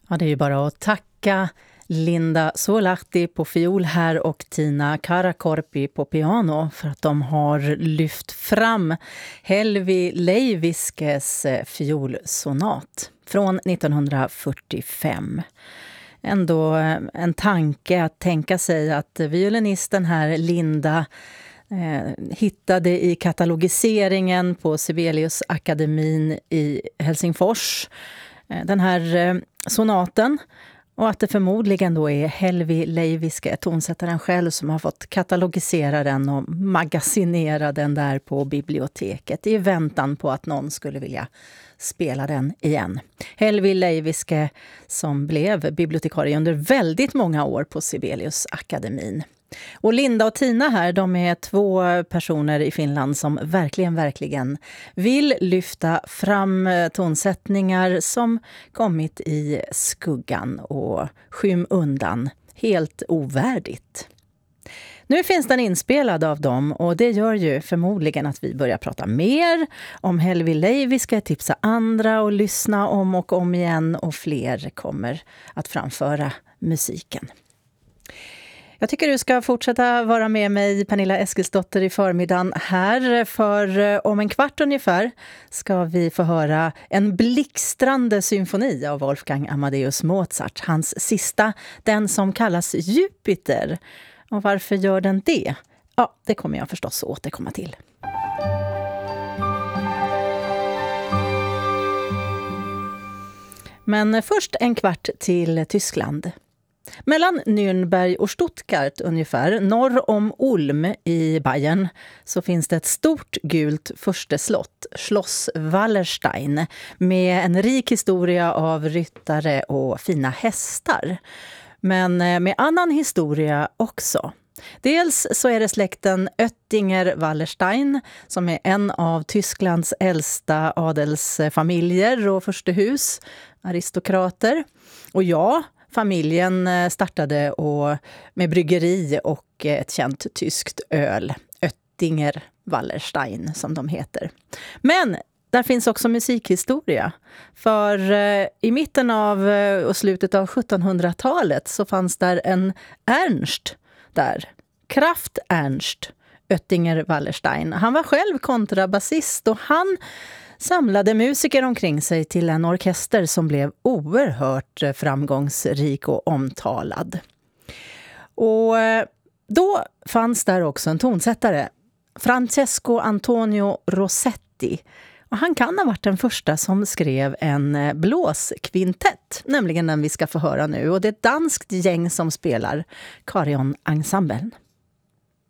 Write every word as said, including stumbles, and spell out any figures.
Ja, det är ju bara att tacka Linda Suolahti på fiol här och Tina Karakorpi på piano för att de har lyft fram Helvi Leiviskes fiolsonat från nittonhundrafyrtiofem. Ändå en tanke att tänka sig att violinisten här, Linda, eh, hittade i katalogiseringen på Sibeliusakademin i Helsingfors eh, den här eh, sonaten. Och att det förmodligen då är Helvi Leiviske, tonsättaren själv, som har fått katalogisera den och magasinera den där på biblioteket i väntan på att någon skulle vilja spela den igen. Helvi Leiviske som blev bibliotekarie under väldigt många år på Sibeliusakademin. Och Linda och Tina här, de är två personer i Finland som verkligen, verkligen vill lyfta fram tonsättningar som kommit i skuggan och skymundan helt ovärdigt. Nu finns den inspelad av dem och det gör ju förmodligen att vi börjar prata mer om Helvi Leiviske, tipsa andra och lyssna om och om igen, och fler kommer att framföra musiken. Jag tycker du ska fortsätta vara med mig, Pernilla Eskilsdotter, i förmiddagen här. För om en kvart ungefär ska vi få höra en blixtrande symfoni av Wolfgang Amadeus Mozart. Hans sista, den som kallas Jupiter. Och varför gör den det? Ja, det kommer jag förstås återkomma till. Men först en kvart till Tyskland. Mellan Nürnberg och Stuttgart ungefär, norr om Ulm i Bayern, så finns det ett stort gult fursteslott, Schloss Wallerstein, med en rik historia av ryttare och fina hästar. Men med annan historia också. Dels så är det släkten Oettinger-Wallerstein som är en av Tysklands äldsta adelsfamiljer och förstehus, aristokrater. Och ja, familjen startade och med bryggeri och ett känt tyskt öl, Oettinger-Wallerstein som de heter. Men där finns också musikhistoria. För eh, i mitten av eh, och slutet av sjuttonhundratalet så fanns där en Ernst där. Kraft Ernst Oettinger-Wallerstein. Han var själv kontrabasist och han samlade musiker omkring sig till en orkester som blev oerhört framgångsrik och omtalad. Och eh, då fanns där också en tonsättare, Francesco Antonio Rossetti. Och han kan ha varit den första som skrev en blåskvintett, nämligen den vi ska få höra nu. Och det är ett danskt gäng som spelar Carillon-ensemblen.